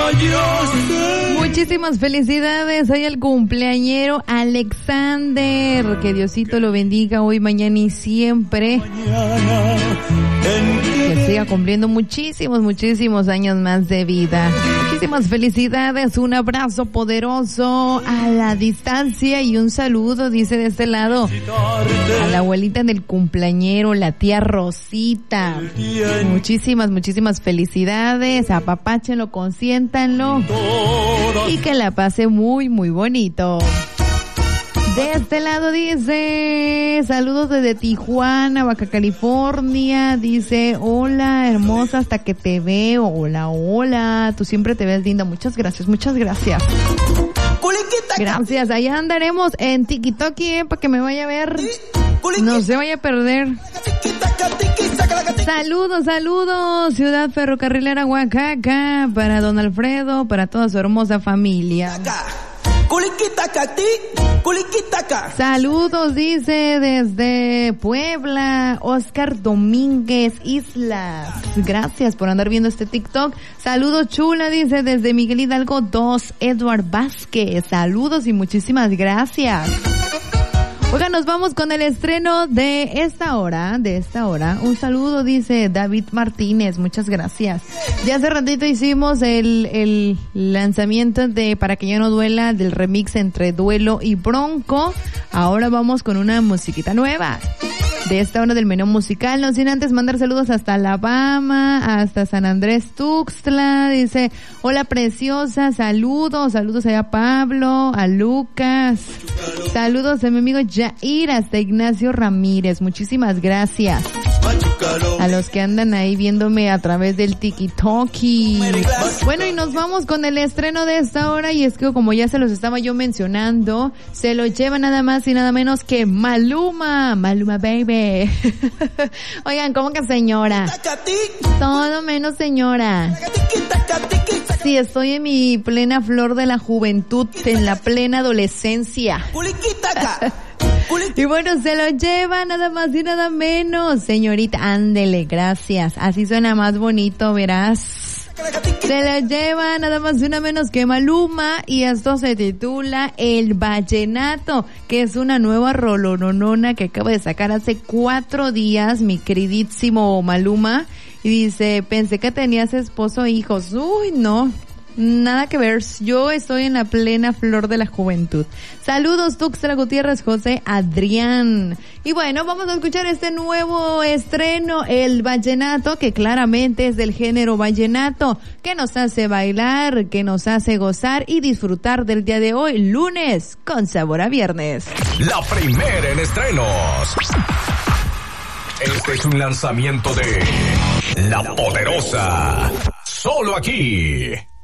Muchísimas felicidades hoy al cumpleañero Alexander. Que Diosito lo bendiga hoy, mañana y siempre. Que siga cumpliendo muchísimos años más de vida. Muchísimas felicidades, un abrazo poderoso a la distancia y un saludo, dice de este lado, a la abuelita del cumpleañero, la tía Rosita. Muchísimas felicidades, apapáchenlo, consiéntanlo y que la pase muy bonito. De este lado dice, saludos desde Tijuana, Baja California, dice, hola hermosa, hasta que te veo, hola, tú siempre te ves linda, muchas gracias. Gracias, allá andaremos en TikToki, para que me vaya a ver, no se vaya a perder. Saludos, Ciudad Ferrocarrilera Oaxaca, para don Alfredo, para toda su hermosa familia. Saludos, dice desde Puebla, Oscar Domínguez Islas. Gracias por andar viendo este TikTok. Saludos, chula, dice desde Miguel Hidalgo 2, Edward Vázquez. Saludos y muchísimas gracias. Oigan, nos vamos con el estreno de esta hora. Un saludo, dice David Martínez, muchas gracias. Ya hace ratito hicimos el lanzamiento de Para que ya no duela, del remix entre Duelo y Bronco. Ahora vamos con una musiquita nueva de esta hora del menú musical, no sin antes mandar saludos hasta Alabama, hasta San Andrés Tuxtla. Dice, hola preciosa, saludos allá a Pablo, a Lucas, saludos a mi amigo Jair, hasta Ignacio Ramírez, muchísimas gracias a los que andan ahí viéndome a través del TikToki. Bueno, y nos vamos con el estreno de esta hora, y es que como ya se los estaba yo mencionando, se lo lleva nada más y nada menos que Maluma baby. Oigan, ¿cómo que señora? Todo menos señora. Sí, estoy en mi plena flor de la juventud, en la plena adolescencia. Y bueno, se lo lleva nada más y nada menos, señorita, ándele, gracias. Así suena más bonito, verás. Se lo lleva nada más y nada menos que Maluma, y esto se titula El Vallenato, que es una nueva rolononona que acaba de sacar hace 4 días mi queridísimo Maluma. Y dice, pensé que tenías esposo e hijos. Uy, no. Nada que ver, yo estoy en la plena flor de la juventud. Saludos, Tuxtla Gutiérrez, José Adrián. Y bueno, vamos a escuchar este nuevo estreno, El Vallenato, que claramente es del género vallenato, que nos hace bailar, que nos hace gozar y disfrutar del día de hoy, lunes, con sabor a viernes. La primera en estrenos. Este es un lanzamiento de La Poderosa. Solo aquí.